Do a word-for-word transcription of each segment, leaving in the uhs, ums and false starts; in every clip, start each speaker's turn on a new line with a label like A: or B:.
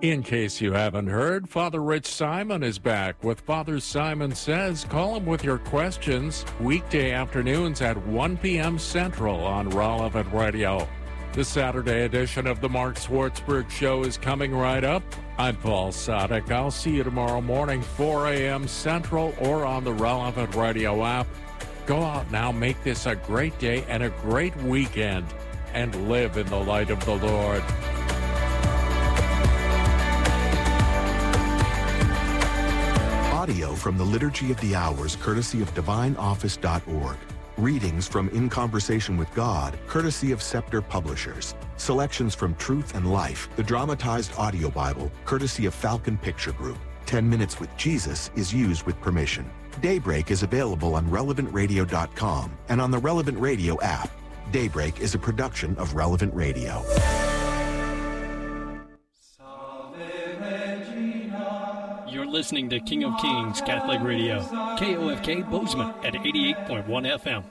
A: In case you haven't heard, Father Rich Simon is back with Father Simon Says. Call him with your questions weekday afternoons at one p.m. Central on Relevant Radio. The Saturday edition of the Mark Swartzberg Show is coming right up. I'm Paul Sadek. I'll see you tomorrow morning, four a.m. Central, or on the Relevant Radio app. Go out now, make this a great day and a great weekend, and live in the light of the Lord.
B: Audio from the Liturgy of the Hours, courtesy of divine office dot org. Readings from In Conversation with God, courtesy of Scepter Publishers. Selections from Truth and Life, the dramatized audio Bible, courtesy of Falcon Picture Group. Ten Minutes with Jesus is used with permission. Daybreak is available on relevant radio dot com and on the Relevant Radio app. Daybreak is a production of Relevant Radio.
C: You're listening to King of Kings Catholic Radio, K O F K Bozeman at eighty-eight point one F M.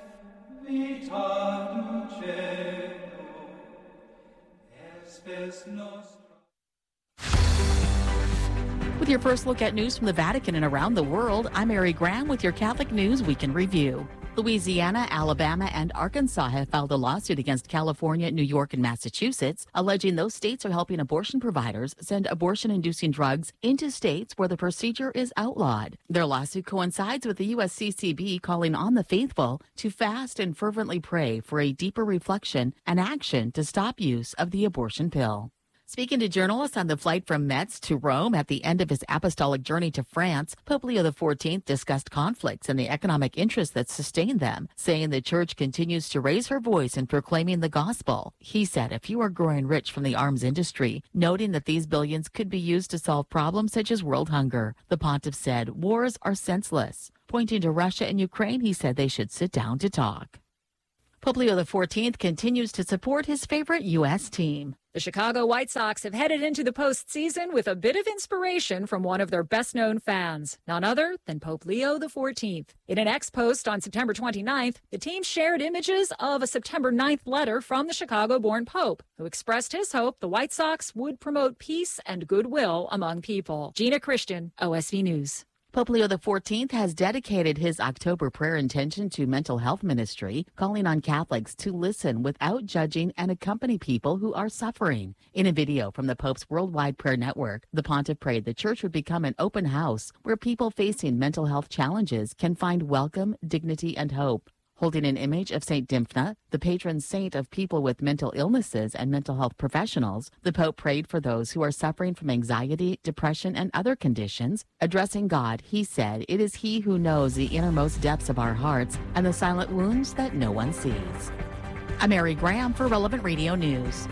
D: With your first look at news from the Vatican and around the world, I'm Mary Graham with your Catholic News Week in Review. Louisiana, Alabama, and Arkansas have filed a lawsuit against California, New York, and Massachusetts, alleging those states are helping abortion providers send abortion-inducing drugs into states where the procedure is outlawed. Their lawsuit coincides with the U S C C B calling on the faithful to fast and fervently pray for a deeper reflection and action to stop use of the abortion pill. Speaking to journalists on the flight from Metz to Rome at the end of his apostolic journey to France, Pope Leo the fourteenth discussed conflicts and the economic interests that sustain them, saying the Church continues to raise her voice in proclaiming the gospel. He said a few are growing rich from the arms industry, noting that these billions could be used to solve problems such as world hunger. The pontiff said wars are senseless. Pointing to Russia and Ukraine, he said they should sit down to talk. Pope Leo the fourteenth continues to support his favorite U S team.
E: The Chicago White Sox have headed into the postseason with a bit of inspiration from one of their best-known fans, none other than Pope Leo the fourteenth. In an X-post on September twenty-ninth, the team shared images of a September ninth letter from the Chicago-born Pope, who expressed his hope the White Sox would promote peace and goodwill among people. Gina Christian, O S V News.
D: Pope Leo the fourteenth has dedicated his October prayer intention to mental health ministry, calling on Catholics to listen without judging and accompany people who are suffering. In a video from the Pope's Worldwide Prayer Network, the pontiff prayed the Church would become an open house where people facing mental health challenges can find welcome, dignity, and hope. Holding an image of Saint Dymphna, the patron saint of people with mental illnesses and mental health professionals, the Pope prayed for those who are suffering from anxiety, depression, and other conditions. Addressing God, he said, "It is He who knows the innermost depths of our hearts and the silent wounds that no one sees." I'm Mary Graham for Relevant Radio News.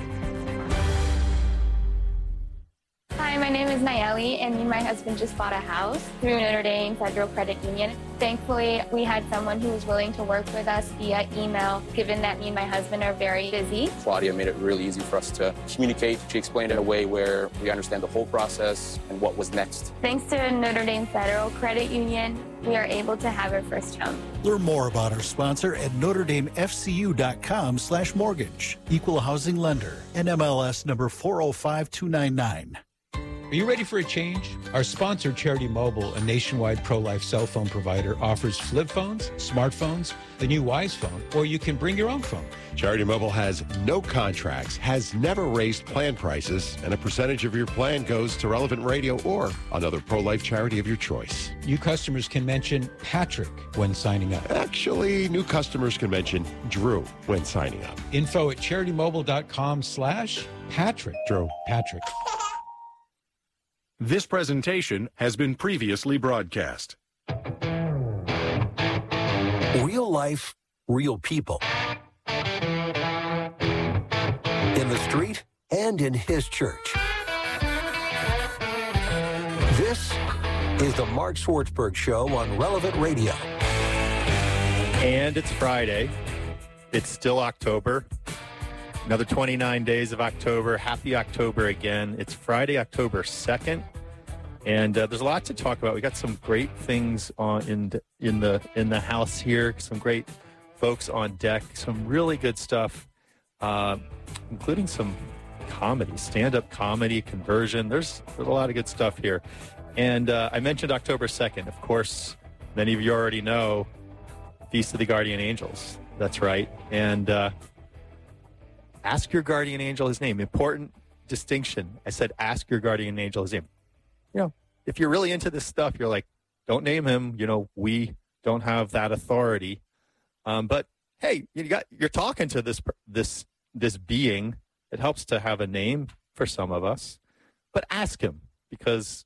F: Hi, my name is Nayeli, and me and my husband just bought a house through Notre Dame Federal Credit Union. Thankfully, we had someone who was willing to work with us via email, given that me and my husband are very busy.
G: Claudia made it really easy for us to communicate. She explained it in a way where we understand the whole process and what was next.
F: Thanks to Notre Dame Federal Credit Union, we are able to have our first home.
H: Learn more about our sponsor at notre dame f c u dot com slash mortgage. Equal housing lender. N M L S number four oh five two nine nine.
I: Are you ready for a change? Our sponsor, Charity Mobile, a nationwide pro-life cell phone provider, offers flip phones, smartphones, the new Wise phone, or you can bring your own phone.
J: Charity Mobile has no contracts, has never raised plan prices, and a percentage of your plan goes to Relevant Radio or another pro-life charity of your choice.
I: New customers can mention Patrick when signing up.
J: Actually, new customers can mention Drew when signing up.
I: Info at charity mobile dot com slash Patrick. Drew, Patrick.
K: This presentation has been previously broadcast.
L: Real life, real people. In the street and in his church. This is the Mark Swartzberg Show on Relevant Radio.
M: And it's Friday. It's still October. Another twenty-nine days of October. Happy October again. It's Friday, October second. And uh, there's a lot to talk about. We got some great things on in, in the in the house here. Some great folks on deck. Some really good stuff, uh, including some comedy, stand-up comedy, conversion. There's, there's a lot of good stuff here. And uh, I mentioned October second. Of course, many of you already know Feast of the Guardian Angels. That's right. And uh, ask your guardian angel his name. Important distinction. I said ask your guardian angel his name. You know, if you're really into this stuff, you're like, don't name him. You know, we don't have that authority. Um, but hey, you got you're talking to this this this being. It helps to have a name for some of us. But ask him, because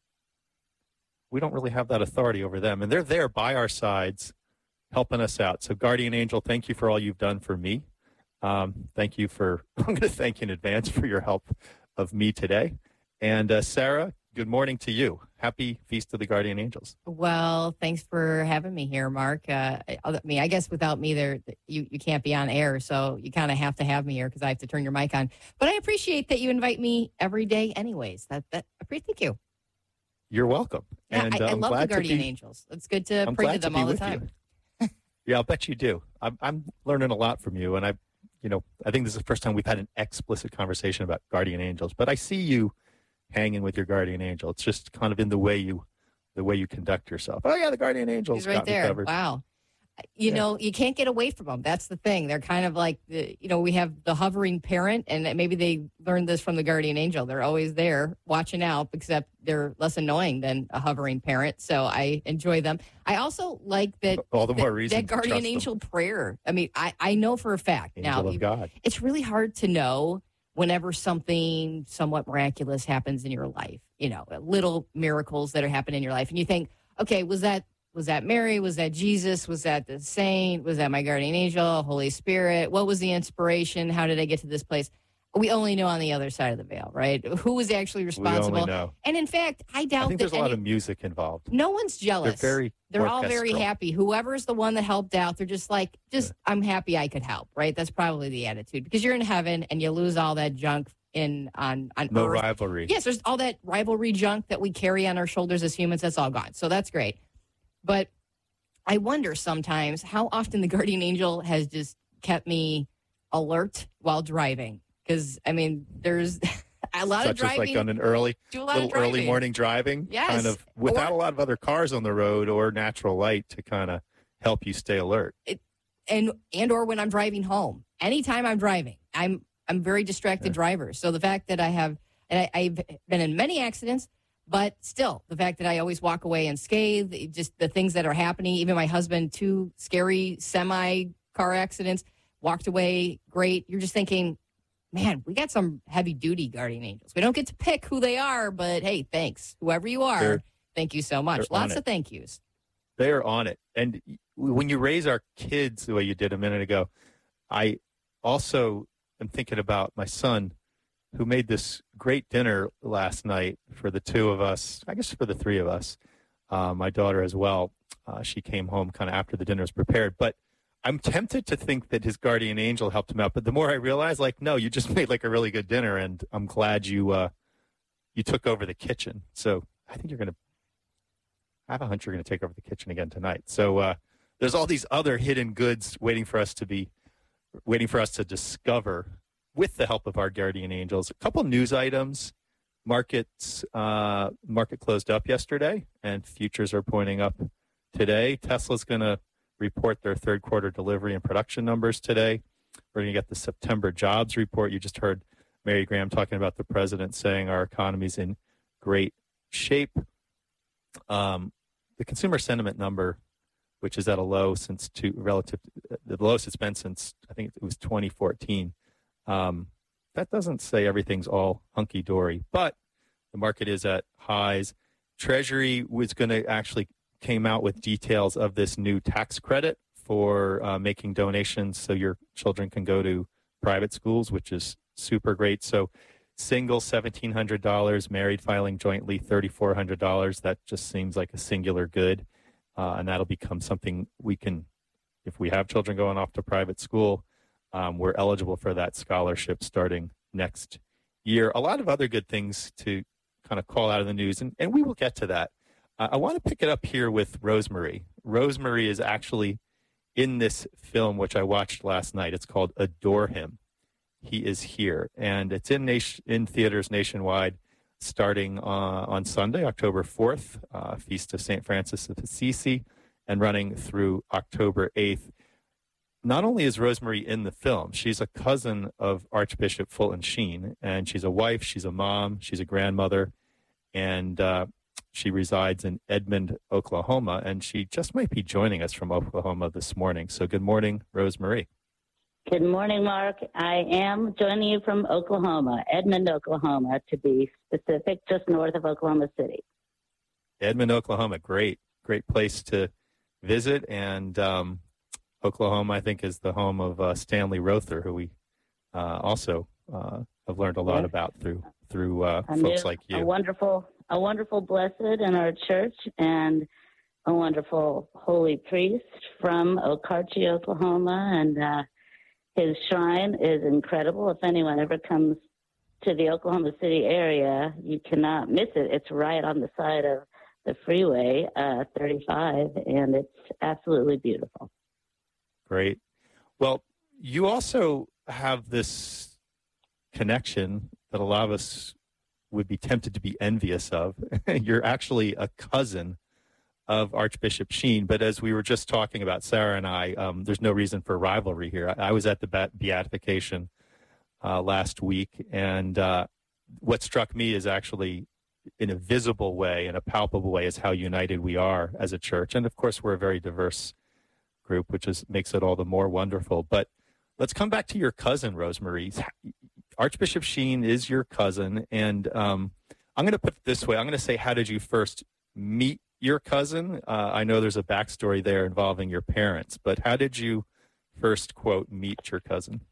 M: we don't really have that authority over them. And they're there by our sides, helping us out. So guardian angel, thank you for all you've done for me. Um, thank you for, I'm going to thank you in advance for your help of me today. And uh, Sarah, good morning to you. Happy Feast of the Guardian Angels.
N: Well, thanks for having me here, Mark. Uh, I mean, I guess without me there, you, you can't be on air, so you kind of have to have me here because I have to turn your mic on. But I appreciate that you invite me every day anyways. That, that, thank you.
M: You're welcome.
N: Yeah,
M: and
N: I, I
M: uh,
N: love the Guardian
M: be,
N: Angels. It's good to
M: I'm
N: pray to
M: glad
N: them
M: to
N: all the
M: with
N: time.
M: Yeah, I'll bet you do. I'm, I'm learning a lot from you, and I, you know, I think this is the first time we've had an explicit conversation about guardian angels. But I see you hanging with your guardian angel. It's just kind of in the way you, the way you conduct yourself. Oh yeah, the guardian angels.
N: He's right there.
M: Covered.
N: Wow. You yeah. know, you can't get away from them. That's the thing. They're kind of like, the, you know, we have the hovering parent, and maybe they learned this from the guardian angel. They're always there watching out, except they're less annoying than a hovering parent. So I enjoy them. I also like that.
M: All the more
N: that,
M: reason
N: that guardian angel them. prayer. I mean, I, I know for a fact
M: angel
N: now.
M: Of God.
N: It's really hard to know whenever something somewhat miraculous happens in your life. You know, little miracles that are happening in your life, and you think, okay, was that Was that Mary? Was that Jesus? Was that the saint? Was that my guardian angel, Holy Spirit? What was the inspiration? How did I get to this place? We only know on the other side of the veil, right? Who was actually responsible?
M: We only know.
N: And in fact, I doubt
M: I think
N: that
M: there's a
N: any,
M: lot of music involved.
N: No one's jealous.
M: They're very
N: They're all
M: orchestral.
N: very happy. Whoever's the one that helped out, they're just like, just yeah. I'm happy I could help, right? That's probably the attitude, because you're in heaven and you lose all that junk in on on
M: no
N: earth.
M: rivalry.
N: Yes, there's all that rivalry junk that we carry on our shoulders as humans. That's all gone. So that's great. But I wonder sometimes how often the guardian angel has just kept me alert while driving. Because, I mean, there's a lot
M: Such
N: of driving.
M: As like on an early,
N: do a lot
M: little
N: of driving.
M: early morning driving.
N: Yes.
M: Kind of without
N: or,
M: a lot of other cars on the road or natural light to kind of help you stay alert.
N: It, and and or when I'm driving home. Anytime I'm driving, I'm I'm very distracted yeah. driver. So the fact that I have, and I, I've been in many accidents, but still, the fact that I always walk away unscathed, just the things that are happening. Even my husband, two scary semi-car accidents, walked away great. You're just thinking, man, we got some heavy-duty guardian angels. We don't get to pick who they are, but hey, thanks. Whoever you are, they're, thank you so much. Lots of thank yous.
M: They are on it. And when you raise our kids the way you did a minute ago, I also am thinking about my son, who made this great dinner last night for the two of us, I guess for the three of us, uh, my daughter as well. Uh, she came home kind of after the dinner was prepared. But I'm tempted to think that his guardian angel helped him out. But the more I realize, like, no, you just made like a really good dinner, and I'm glad you uh, you took over the kitchen. So I think you're going to, I have a hunch you're going to take over the kitchen again tonight. So uh, there's all these other hidden goods waiting for us to be, waiting for us to discover with the help of our guardian angels. A couple news items. Markets, uh, market closed up yesterday, and futures are pointing up today. Tesla's going to report their third quarter delivery and production numbers today. We're going to get the September jobs report. You just heard Mary Graham talking about the president saying our economy's in great shape. Um, the consumer sentiment number, which is at a low since two, relative to the lowest it's been since, I think it was twenty fourteen. Um, that doesn't say everything's all hunky-dory, but the market is at highs. Treasury was going to actually came out with details of this new tax credit for uh, making donations so your children can go to private schools, which is super great. So single seventeen hundred dollars, married filing jointly thirty-four hundred dollars. That just seems like a singular good, uh, and that'll become something we can, if we have children going off to private school, Um, we're eligible for that scholarship starting next year. A lot of other good things to kind of call out of the news, and, and we will get to that. Uh, I want to pick it up here with Rosemary. Rosemary is actually in this film, which I watched last night. It's called Adore Him. He Is Here. And it's in nation, in theaters nationwide starting uh, on Sunday, October fourth, uh, Feast of Saint Francis of Assisi, and running through October eighth. Not only is Rosemary in the film, she's a cousin of Archbishop Fulton Sheen, and she's a wife, she's a mom, she's a grandmother, and uh, she resides in Edmond, Oklahoma, and she just might be joining us from Oklahoma this morning. So good morning, Rosemary.
O: Good morning, Mark. I am joining you from Oklahoma, Edmond, Oklahoma, to be specific, just north of Oklahoma City.
M: Edmond, Oklahoma, great, great place to visit, and um, Oklahoma, I think, is the home of uh, Stanley Rother, who we uh, also uh, have learned a lot yes. about through through uh, folks
O: new,
M: like you.
O: A wonderful, a wonderful blessed in our church, and a wonderful holy priest from Okarche, Oklahoma, and uh, his shrine is incredible. If anyone ever comes to the Oklahoma City area, you cannot miss it. It's right on the side of the freeway, uh, thirty-five, and it's absolutely beautiful.
M: Great. Well, you also have this connection that a lot of us would be tempted to be envious of. You're actually a cousin of Archbishop Sheen, but as we were just talking about, Sarah and I, um, there's no reason for rivalry here. I, I was at the beatification uh, last week, and uh, what struck me is actually in a visible way, in a palpable way, is how united we are as a church. And of course, we're a very diverse group, which is makes it all the more wonderful. But let's come back to your cousin, Rosemary. Archbishop Sheen is your cousin, and um, I'm going to put it this way. I'm going to say, how did you first meet your cousin? Uh, I know there's a backstory there involving your parents, but how did you first, quote, meet your cousin?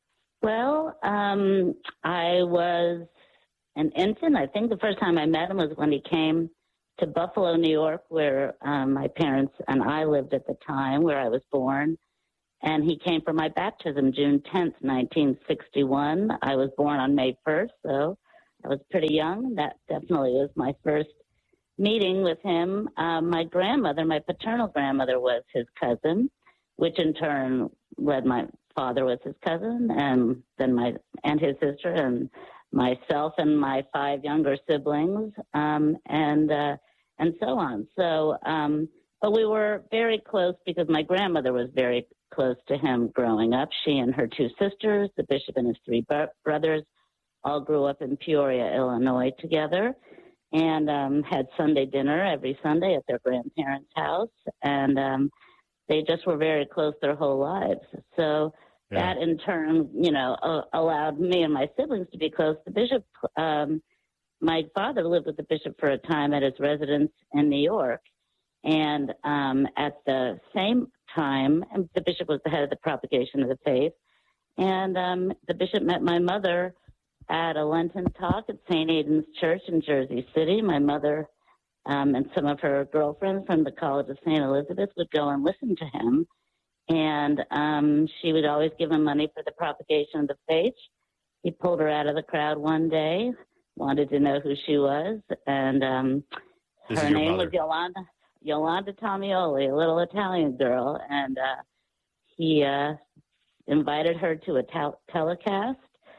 O: Well, um, I was an infant. I think the first time I met him was when he came to Buffalo, New York, where um, my parents and I lived at the time, where I was born. And he came for my baptism, June tenth, nineteen sixty-one. I was born on May first, so I was pretty young. That definitely was my first meeting with him. Um, my grandmother, my paternal grandmother, was his cousin, which in turn led my father was his cousin, and then my and his sister, and myself and my five younger siblings, um, and uh, and so on. So, um, but we were very close because my grandmother was very close to him growing up. She and her two sisters, the bishop and his three bro- brothers, all grew up in Peoria, Illinois together, and um, had Sunday dinner every Sunday at their grandparents' house. And um, they just were very close their whole lives. So yeah. that in turn, you know, uh, allowed me and my siblings to be close. The bishop, um, my father lived with the bishop for a time at his residence in New York. And um, at the same time, the bishop was the head of the propagation of the faith. And um, the bishop met my mother at a Lenten talk at Saint Aidan's Church in Jersey City. My mother um, and some of her girlfriends from the College of Saint Elizabeth would go and listen to him. And um, she would always give him money for the propagation of the faith. He pulled her out of the crowd one day, wanted to know who she was. And um, her name was Yolanda. Yolanda Tomioli, a little Italian girl, and uh, he uh, invited her to a tel- telecast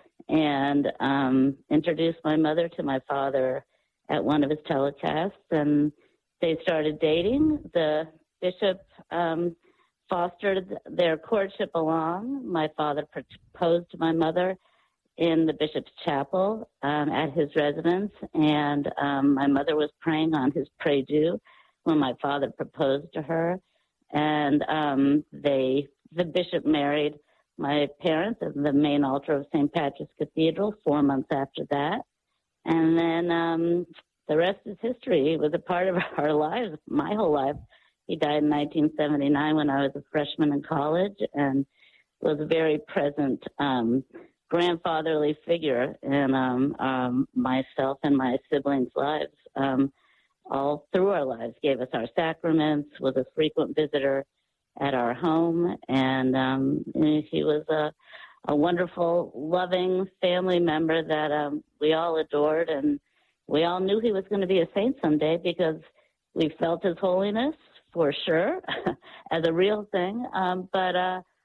O: and um, introduced my mother to my father at one of his telecasts, and they started dating. The bishop um, fostered their courtship along. My father proposed to my mother in the bishop's chapel um, at his residence, and um, my mother was praying on his prie-dieu when my father proposed to her, and um, they, the bishop married my parents at the main altar of Saint Patrick's Cathedral four months after that. And then um, the rest is history. He was a part of our lives, my whole life. He died in nineteen seventy-nine when I was a freshman in college, and was a very present um, grandfatherly figure in um, um, myself and my siblings' lives. Um, all through our lives, gave us our sacraments, was a frequent visitor at our home, and um, he was a, a wonderful, loving family member that um, we all adored, and we all knew he was going to be a saint someday because we felt his holiness for sure as a real thing, um, but uh,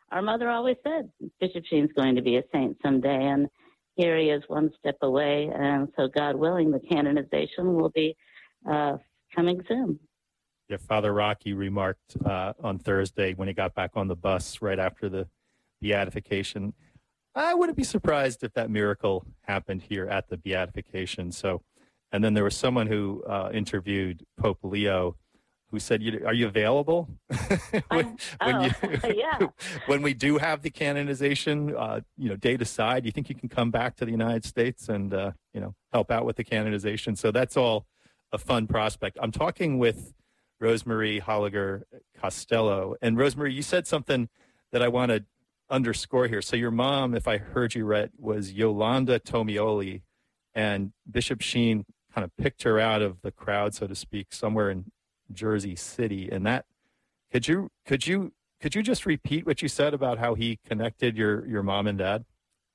O: our mother always said Bishop Sheen's going to be a saint someday, and here he is one step away. And so, God willing, the canonization will be uh, coming soon.
M: Yeah, Father Rocky remarked uh, on Thursday when he got back on the bus right after the beatification, I wouldn't be surprised if that miracle happened here at the beatification. So, and then there was someone who uh, interviewed Pope Leo who said, "Are you available when,
O: I,
M: when,
O: oh,
M: you,
O: yeah.
M: when we do have the canonization, uh, you know, date aside? Do you think you can come back to the United States and uh, you know, help out with the canonization?" So that's all a fun prospect. I'm talking with Rosemarie Holliger Costello, and Rosemarie, you said something that I want to underscore here. So your mom, if I heard you right, was Yolanda Tomioli, and Bishop Sheen kind of picked her out of the crowd, so to speak, somewhere in Jersey City. And that, could you could you could you just repeat what you said about how he connected your your mom and dad?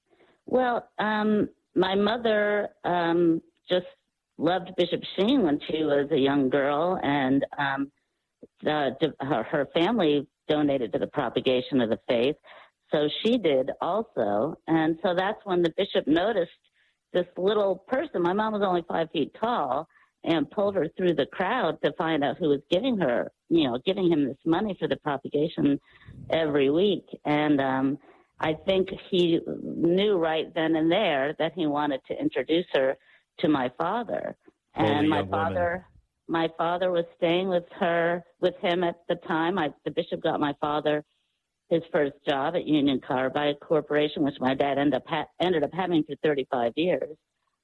O: Well, um, my mother um, just loved Bishop Sheen when she was a young girl, and um, the, her, her family donated to the propagation of the faith. So she did also. And so that's when the bishop noticed this little person. My mom was only five feet tall, and pulled her through the crowd to find out who was giving her, you know, giving him this money for the propagation every week. And um, I think he knew right then and there that he wanted to introduce her to my father.
M: Holy
O: and my
M: young
O: father, my father was staying with her, with him at the time. I, the bishop got my father his first job at Union Carbide Corporation, which my dad ended up ha- ended up having for thirty-five years.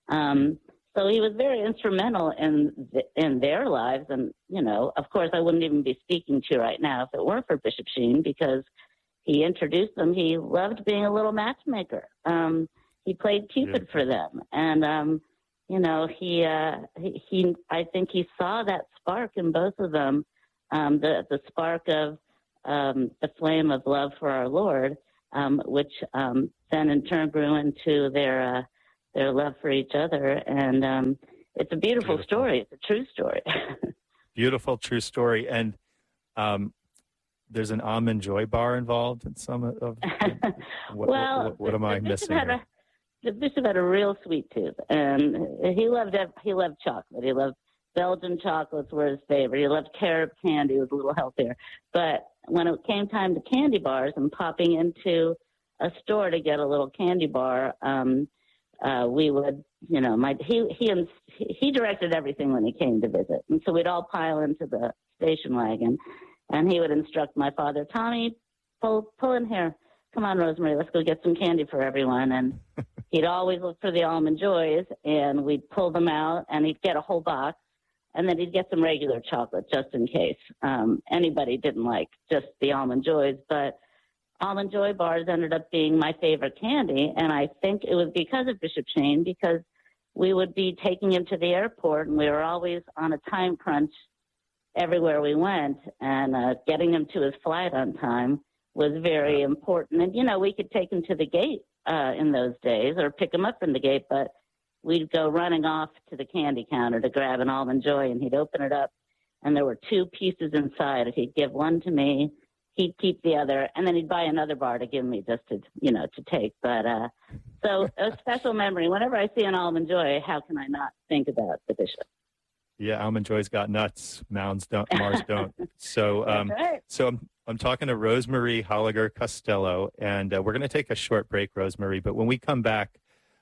O: Um, so he was very instrumental in the, in their lives, and you know, of course, I wouldn't even be speaking to you right now if it weren't for Bishop Sheen, because he introduced them. He loved being a little matchmaker. Um, he played Cupid yeah. for them, and um, you know, he, uh, he he I think he saw that spark in both of them, um, the the spark of Um, the flame of love for our Lord, um, which um, then in turn grew into their uh, their love for each other. And um, it's a beautiful, beautiful story. It's a true story.
M: Beautiful, true story. And um, there's an Almond Joy bar involved in some of what,
O: well,
M: what, what am I missing
O: had a, the bishop had a real sweet tooth, and he loved he loved chocolate. He loved Belgian chocolates were his favorite. He loved carob candy. It was a little healthier. But when it came time to candy bars and popping into a store to get a little candy bar, um, uh, we would, you know, my he he he directed everything when he came to visit, and so we'd all pile into the station wagon, and he would instruct my father, Tommy, pull pull in here. Come on, Rosemarie, let's go get some candy for everyone. And he'd always look for the Almond Joys, and we'd pull them out, and he'd get a whole box. And then he'd get some regular chocolate just in case um, anybody didn't like just the Almond Joys. But Almond Joy bars ended up being my favorite candy. And I think it was because of Bishop Sheen, because we would be taking him to the airport, and we were always on a time crunch everywhere we went. And uh, getting him to his flight on time was very important. And, you know, we could take him to the gate uh, in those days or pick him up from the gate, but we'd go running off to the candy counter to grab an Almond Joy, and he'd open it up, and there were two pieces inside. He'd give one to me, he'd keep the other, and then he'd buy another bar to give me just to, you know, to take. But uh, so a special memory. Whenever I see an Almond Joy, how can I not think about the bishop?
M: Yeah, Almond Joy's got nuts. Mounds don't. Mars don't. So, um,
O: right.
M: so I'm I'm talking to Rosemarie Holliger Costello, and uh, we're going to take a short break, Rosemarie. But when we come back,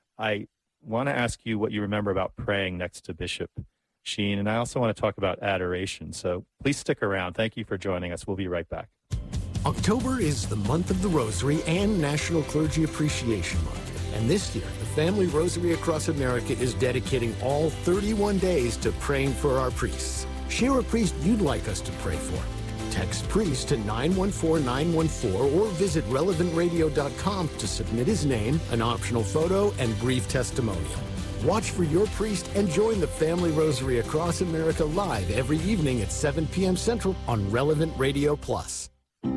M: I want to ask you what you remember about praying next to Bishop Sheen, and I also want to talk about adoration. So please stick around. Thank you for joining us. We'll be right back.
P: October is the month of the Rosary and National Clergy Appreciation Month. And this year, the Family Rosary Across America is dedicating all thirty-one days to praying for our priests. Share a priest you'd like us to pray for. Text priest to nine one four nine one four or visit relevant radio dot com to submit his name, an optional photo, and brief testimonial. Watch for your priest and join the Family Rosary Across America live every evening at seven p.m. Central on Relevant Radio Plus.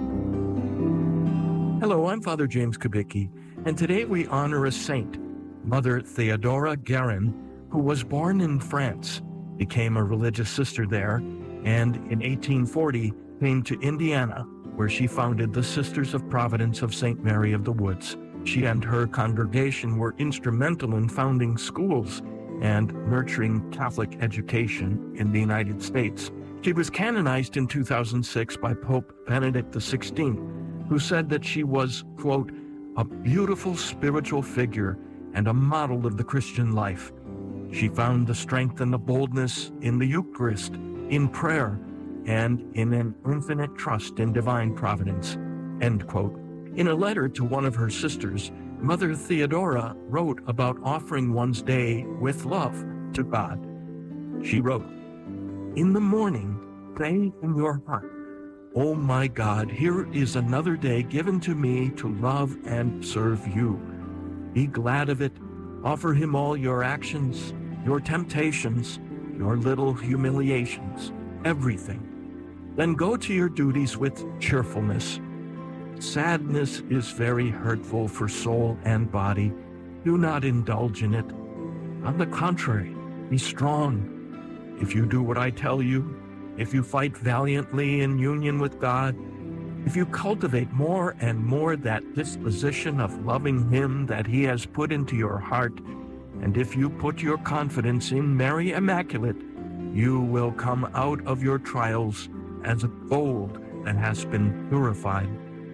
Q: Hello, I'm Father James Kubicki, and today we honor a saint, Mother Theodora Guerin, who was born in France, became a religious sister there, and in eighteen forty came to Indiana where she founded the Sisters of Providence of Saint Mary of the Woods. She and her congregation were instrumental in founding schools and nurturing Catholic education in the United States. She was canonized in two thousand six by Pope Benedict the sixteenth, who said that she was, quote, a beautiful spiritual figure and a model of the Christian life. She found the strength and the boldness in the Eucharist, in prayer, and in an infinite trust in divine providence, end quote. In a letter to one of her sisters, Mother Theodora wrote about offering one's day with love to God. She wrote, in the morning, say in your heart, oh my God, here is another day given to me to love and serve you. Be glad of it. Offer him all your actions, your temptations, your little humiliations, everything. Then go to your duties with cheerfulness. Sadness is very hurtful for soul and body. Do not indulge in it. On the contrary, be strong. If you do what I tell you, if you fight valiantly in union with God, if you cultivate more and more that disposition of loving him that he has put into your heart, and if you put your confidence in Mary Immaculate, you will come out of your trials as a gold that has been purified.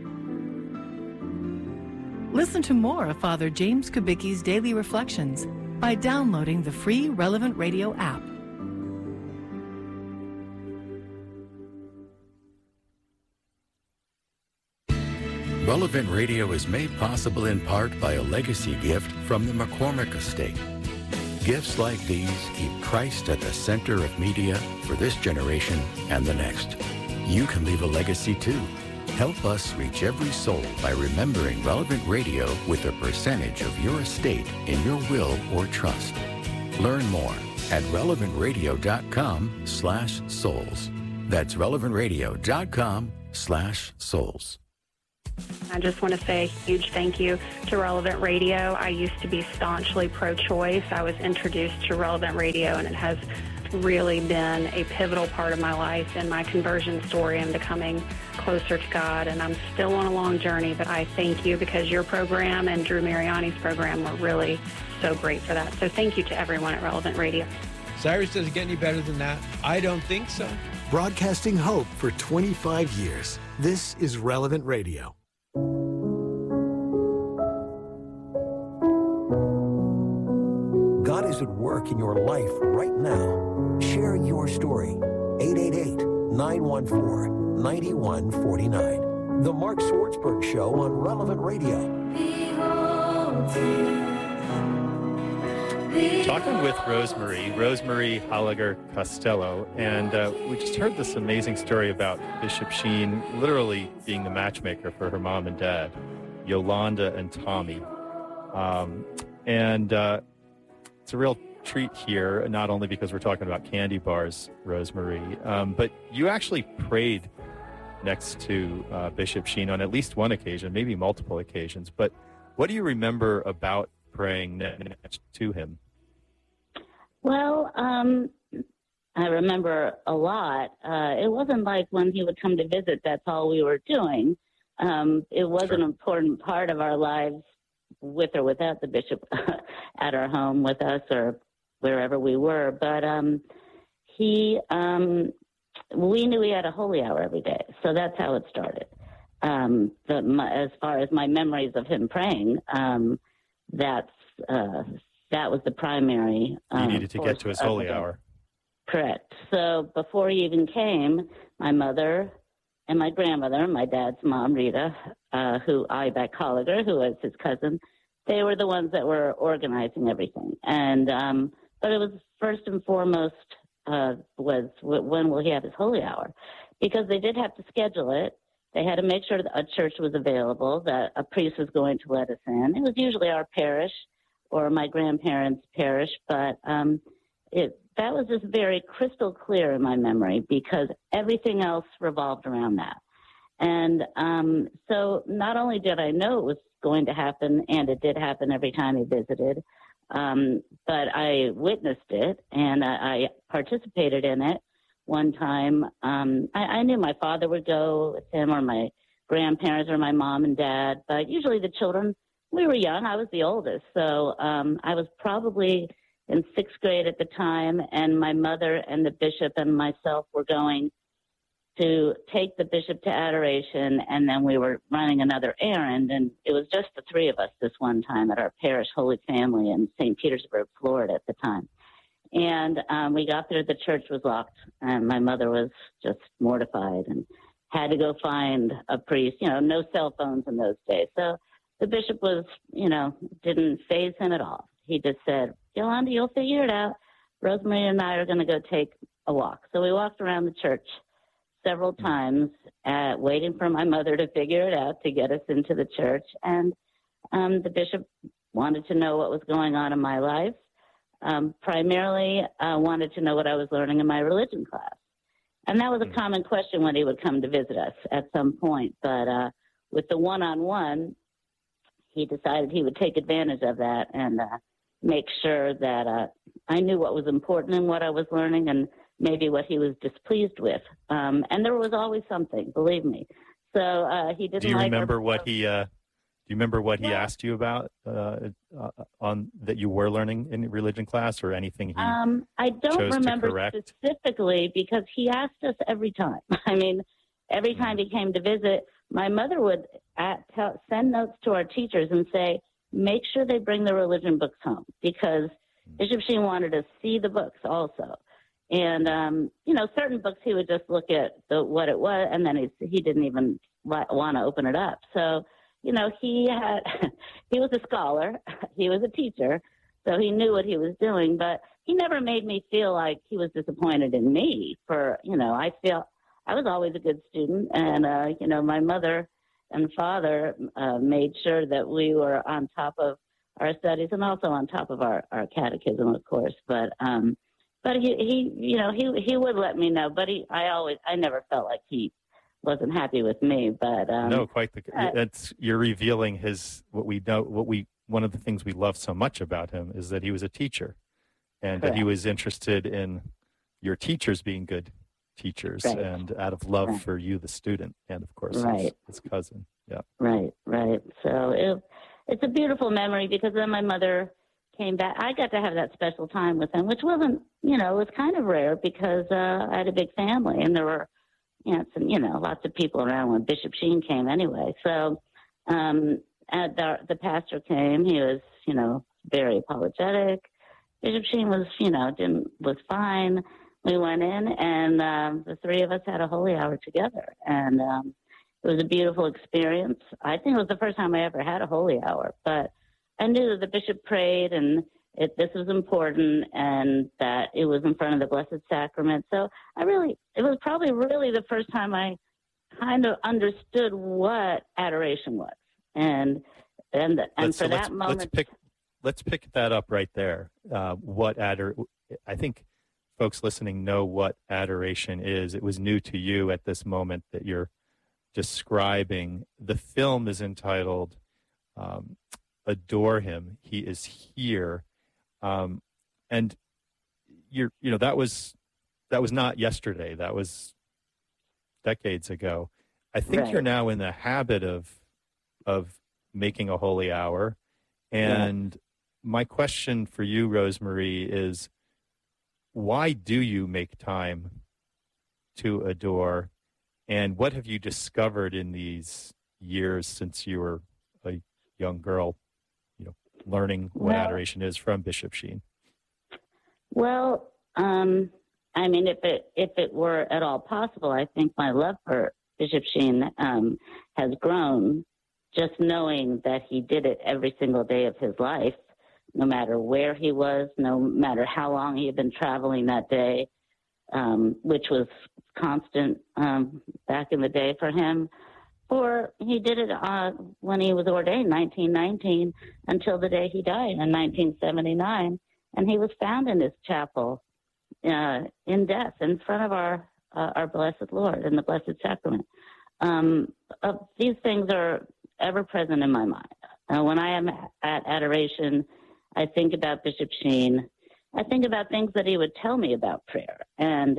R: Listen to more of Father James Kubicki's Daily Reflections by downloading the free Relevant Radio app.
S: Relevant Radio is made possible in part by a legacy gift from the McCormick Estate. Gifts like these keep Christ at the center of media for this generation and the next. You can leave a legacy too. Help us reach every soul by remembering Relevant Radio with a percentage of your estate in your will or trust. Learn more at relevant radio dot com slash souls. That's relevant radio dot com slash souls.
T: I just want to say a huge thank you to Relevant Radio. I used to be staunchly pro-choice. I was introduced to Relevant Radio, and it has really been a pivotal part of my life and my conversion story and becoming closer to God. And I'm still on a long journey, but I thank you because your program and Drew Mariani's program were really so great for that. So thank you to everyone at Relevant Radio.
U: Cyrus, does it get any better than that? I don't think so.
P: Broadcasting hope for twenty-five years. This is Relevant Radio.
L: God is at work in your life right now. Share your story. eight eight eight, nine one four, nine one four nine. The Mark Swartzberg Show on Relevant Radio.
M: Talking with Rosemary, Rosemary Holliger Costello, and uh, we just heard this amazing story about Bishop Sheen literally being the matchmaker for her mom and dad, Yolanda and Tommy. Um, and uh, it's a real treat here, not only because we're talking about candy bars, Rosemary, um, but you actually prayed next to uh, Bishop Sheen on at least one occasion, maybe multiple occasions. But what do you remember about praying next to him?
O: Well, um, I remember a lot. Uh, it wasn't like when he would come to visit, that's all we were doing. Um, it was sure. an important part of our lives with or without the bishop at our home with us or wherever we were. But um, he, um, we knew he had a holy hour every day. So that's how it started. Um, the, my, as far as my memories of him praying, um, that's, uh, that was the primary.
M: Um, you needed to get to his holy hour.
O: Correct. So before he even came, my mother and my grandmother, my dad's mom, Rita, uh, who Ibeck Holliger, who was his cousin, they were the ones that were organizing everything. And um, but it was first and foremost uh, was when will he have his holy hour? Because they did have to schedule it. They had to make sure that a church was available, that a priest was going to let us in. It was usually our parish or my grandparents' parish, but um, it that was just very crystal clear in my memory because everything else revolved around that. And um, so not only did I know it was going to happen, and it did happen every time he visited, um, but I witnessed it and I, I participated in it one time. Um, I, I knew my father would go with him, or my grandparents, or my mom and dad, but usually the children, we were young. I was the oldest, so um, I was probably in sixth grade at the time, and my mother and the bishop and myself were going to take the bishop to adoration, and then we were running another errand, and it was just the three of us this one time at our parish Holy Family in Saint Petersburg, Florida at the time. And um, we got there, the church was locked, and my mother was just mortified and had to go find a priest. You know, no cell phones in those days. So the bishop was, you know, didn't faze him at all. He just said, Yolanda, you'll figure it out. Rosemary and I are going to go take a walk. So we walked around the church several times, uh, waiting for my mother to figure it out to get us into the church. And um, the bishop wanted to know what was going on in my life. Um, primarily uh, wanted to know what I was learning in my religion class. And that was a common question when he would come to visit us at some point. But uh, with the one-on-one, he decided he would take advantage of that and uh, make sure that uh, I knew what was important in what I was learning and maybe what he was displeased with. Um, and there was always something, believe me. So uh, he didn't
M: Do you
O: like
M: remember
O: our-
M: what he, uh, do you remember what he
O: Well-
M: asked you about uh, uh, on that you were learning in religion class, or anything he
O: Um, I don't
M: chose to
O: remember
M: correct?
O: specifically because he asked us every time. I mean, every time he came to visit, my mother would at, tell, send notes to our teachers and say, make sure they bring the religion books home, because Bishop Sheen wanted to see the books also. And, um, you know, certain books he would just look at the, what it was, and then he, he didn't even want to open it up. So, you know, he had, he was a scholar, he was a teacher, so he knew what he was doing, but he never made me feel like he was disappointed in me for, you know, I feel I was always a good student, and, uh, you know, my mother and father uh, made sure that we were on top of our studies and also on top of our, our catechism, of course. But, um, but he, he, you know, he, he would let me know, but he, I always, I never felt like he wasn't happy with me, but, um,
M: no, quite the.
O: uh,
M: That's you're revealing his what we know. What we one of the things we love so much about him is that he was a teacher, and that he
O: Correct.
M: was interested in your teachers being good teachers,
O: Right.
M: and out of love
O: Right.
M: for you, the student, and of course his,
O: Right.
M: his cousin. Yeah.
O: Right, right. So it, it's a beautiful memory, because then my mother came back. I got to have that special time with him, which wasn't, you know, it was kind of rare because uh, I had a big family, and there were, you know, some, you know, lots of people around when Bishop Sheen came anyway. So um, and the, the pastor came. He was, you know, very apologetic. Bishop Sheen was, you know, didn't was fine. We went in, and um, the three of us had a holy hour together, and um, it was a beautiful experience. I think it was the first time I ever had a holy hour, but I knew that the bishop prayed, and it, this was important, and that it was in front of the Blessed Sacrament. So I really, it was probably really the first time I kind of understood what adoration was, and and and
M: Let's-
O: for
M: so
O: that
M: let's,
O: moment,
M: let's pick let's pick that up right there. Uh, what ador? I think folks listening know what adoration is. It was new to you at this moment that you're describing. The film is entitled um, "Adore Him." He is here, um, and you're you know that was that was not yesterday. That was decades ago. I think
O: Right.
M: you're now in the habit of of making a holy hour, and my question for you, Rosemary, is why do you make time to adore, and what have you discovered in these years since you were a young girl, you know, learning what
O: Well-
M: adoration is from Bishop Sheen?
O: well, um, I mean, if it if it were at all possible, I think my love for Bishop Sheen um, has grown just knowing that he did it every single day of his life, no matter where he was, no matter how long he had been traveling that day, um, which was constant um, back in the day for him. Or he did it uh, when he was ordained, nineteen nineteen, until the day he died in nineteen seventy-nine. And he was found in his chapel uh, in death in front of our uh, our blessed Lord in the Blessed Sacrament. Um, uh, these things are ever present in my mind. Uh, when I am at adoration, I think about Bishop Sheen. I think about things that he would tell me about prayer, and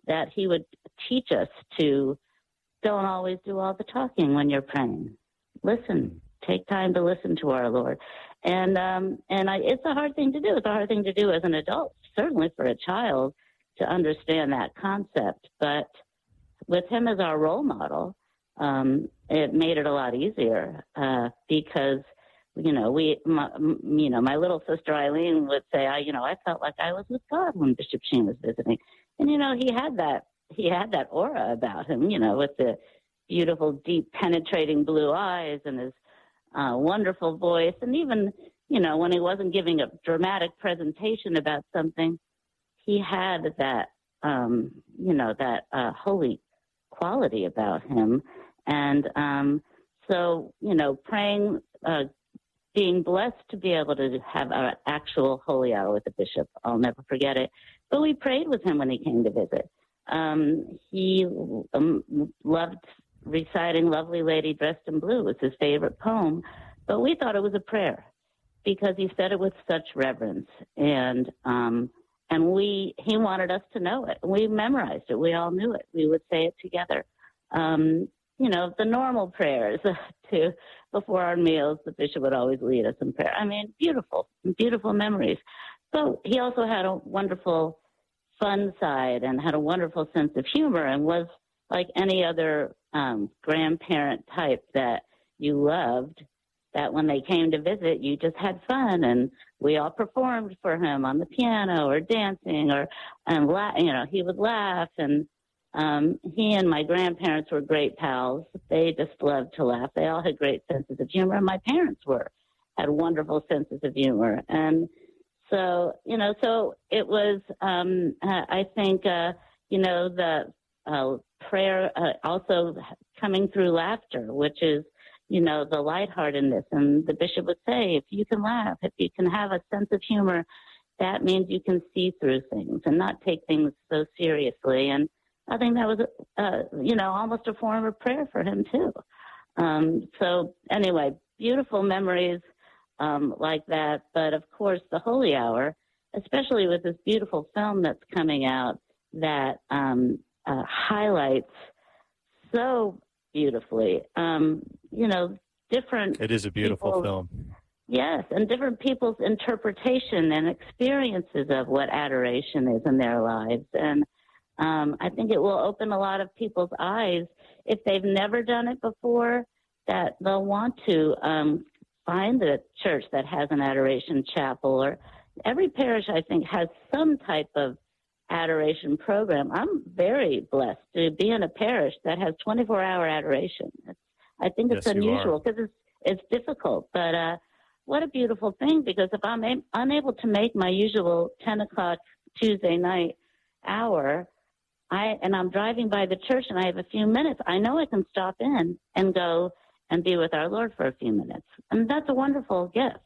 O: that he would teach us to don't always do all the talking when you're praying. Listen, take time to listen to our Lord. And um, and I, it's a hard thing to do. It's a hard thing to do as an adult, certainly for a child to understand that concept. But with him as our role model, um, it made it a lot easier uh, because, you know, we, my, you know, my little sister Eileen would say, I, you know, I felt like I was with God when Bishop Sheen was visiting. And, you know, he had that, he had that aura about him, you know, with the beautiful, deep, penetrating blue eyes and his uh, wonderful voice. And even, you know, when he wasn't giving a dramatic presentation about something, he had that, um, you know, that uh, holy quality about him. And um, so, you know, praying, uh, being blessed to be able to have an actual holy hour with the bishop, I'll never forget it. But we prayed with him when he came to visit. Um, he um, loved reciting Lovely Lady Dressed in Blue. It was his favorite poem. But we thought it was a prayer because he said it with such reverence. And um, and we he wanted us to know it. We memorized it. We all knew it. We would say it together. Um, you know, the normal prayers to before our meals, the bishop would always lead us in prayer. I mean, beautiful, beautiful memories. So he also had a wonderful fun side and had a wonderful sense of humor and was like any other um, grandparent type that you loved, that when they came to visit, you just had fun. And we all performed for him on the piano or dancing or, and la- you know, he would laugh. And um, he and my grandparents were great pals. They just loved to laugh. They all had great senses of humor. And my parents were, had wonderful senses of humor. And so, you know, so it was, um, uh, I think, uh, you know, the uh, prayer uh, also coming through laughter, which is, you know, the lightheartedness. And the bishop would say, if you can laugh, if you can have a sense of humor, that means you can see through things and not take things so seriously. And I think that was, uh, you know, almost a form of prayer for him, too. Um, so anyway, beautiful memories um, like that. But, of course, the Holy Hour, especially with this beautiful film that's coming out that um, uh, highlights so beautifully, um, you know, different
M: It is a beautiful
O: people's,
M: film.
O: Yes, and different people's interpretation and experiences of what adoration is in their lives. And um, I think it will open a lot of people's eyes if they've never done it before, that they'll want to um, find a church that has an adoration chapel. Or every parish, I think, has some type of adoration program. I'm very blessed to be in a parish that has twenty-four hour adoration. It's, I think it's
M: Yes, you
O: unusual because it's it's difficult, but uh, what a beautiful thing, because if I'm a- unable to make my usual ten o'clock Tuesday night hour, I and I'm driving by the church and I have a few minutes, I know I can stop in and go and be with our Lord for a few minutes. And that's a wonderful gift.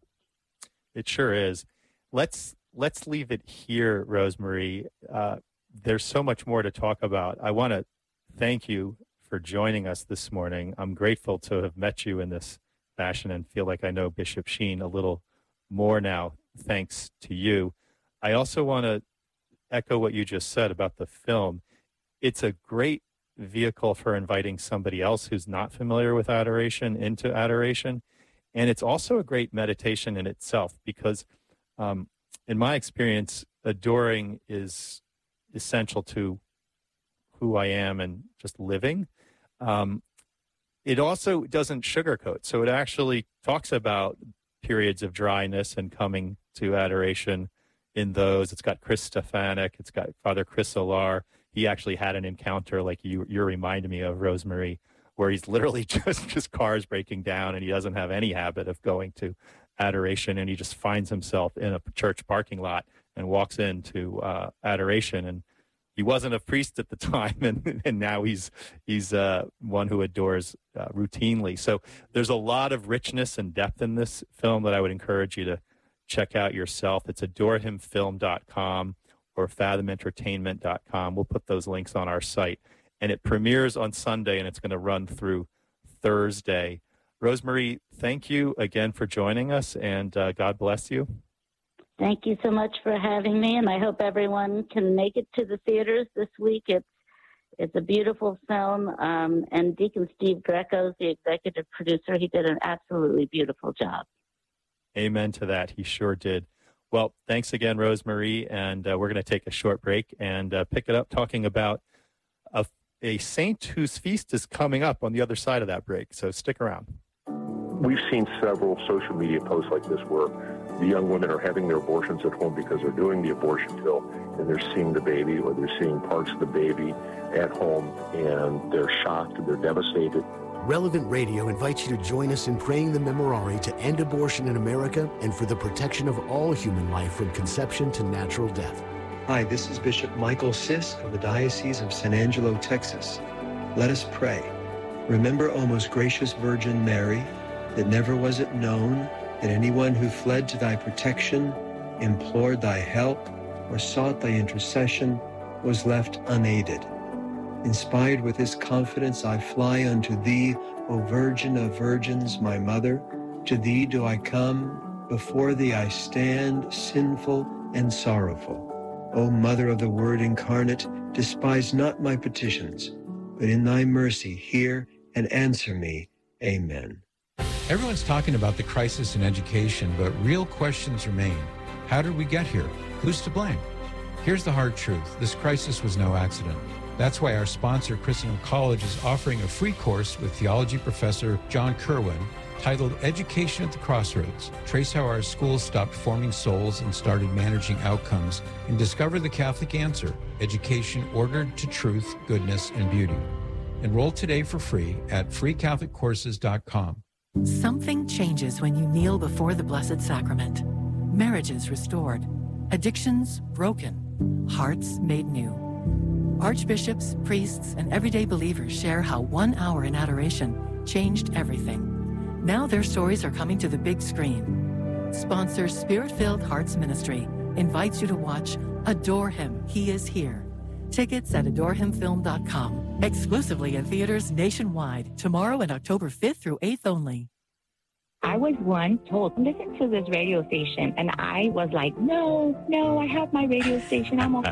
M: It sure is. Let's let's leave it here, Rosemarie. Uh, there's so much more to talk about. I want to thank you for joining us this morning. I'm grateful to have met you in this fashion and feel like I know Bishop Sheen a little more now, thanks to you. I also want to echo what you just said about the film. It's a great vehicle for inviting somebody else who's not familiar with adoration into adoration. And it's also a great meditation in itself because um, in my experience, adoring is essential to who I am and just living. Um, it also doesn't sugarcoat. So it actually talks about periods of dryness and coming to adoration in those. It's got Chris Stefanik. It's got Father Chris Alar. He actually had an encounter like you, you're reminding me of, Rosemarie, where he's literally just, just cars breaking down and he doesn't have any habit of going to adoration, and he just finds himself in a church parking lot and walks into uh, adoration. And he wasn't a priest at the time, and, and now he's he's uh, one who adores uh, routinely. So there's a lot of richness and depth in this film that I would encourage you to check out yourself. It's adore him film dot com or fathom entertainment dot com. We'll put those links on our site. And it premieres on Sunday, and it's going to run through Thursday. Rosemarie, thank you again for joining us, and uh, God bless you.
O: Thank you so much for having me, and I hope everyone can make it to the theaters this week. It's it's a beautiful film, um, and Deacon Steve Greco is the executive producer. He did an absolutely beautiful job.
M: Amen to that. He sure did. Well, thanks again, Rosemarie, and uh, we're going to take a short break and uh, pick it up talking about a, a saint whose feast is coming up on the other side of that break, so stick around.
A: We've seen several social media posts like this where the young women are having their abortions at home because they're doing the abortion pill and they're seeing the baby or they're seeing parts of the baby at home and they're shocked, they're devastated.
P: Relevant Radio invites you to join us in praying the Memorare to end abortion in America and for the protection of all human life from conception to natural death.
V: Hi, this is Bishop Michael Sisk of the Diocese of San Angelo, Texas. Let us pray. Remember, O most gracious Virgin Mary, that never was it known that anyone who fled to thy protection, implored thy help, or sought thy intercession was left unaided. Inspired with this confidence, I fly unto thee, O Virgin of Virgins, my mother. To thee do I come, before thee I stand, sinful and sorrowful. O Mother of the Word incarnate, despise not my petitions, but in thy mercy hear and answer me. Amen.
I: Everyone's talking about the crisis in education, but real questions remain. How did we get here? Who's to blame? Here's the hard truth. This crisis was no accident. That's why our sponsor, Christendom College, is offering a free course with theology professor John Kerwin titled Education at the Crossroads. Trace how our schools stopped forming souls and started managing outcomes, and discover the Catholic answer, education ordered to truth, goodness, and beauty. Enroll today for free at free catholic courses dot com.
R: Something changes when you kneel before the Blessed Sacrament. Marriages restored, addictions broken, hearts made new. Archbishops, priests, and everyday believers share how one hour in adoration changed everything. Now their stories are coming to the big screen. Sponsor Spirit-Filled Hearts Ministry invites you to watch Adore Him, He is Here. Tickets at adore him film dot com. Exclusively in theaters nationwide, tomorrow and October fifth through eighth only.
W: I was once told, listen to this radio station, and I was like, no, no, I have my radio station, I'm okay.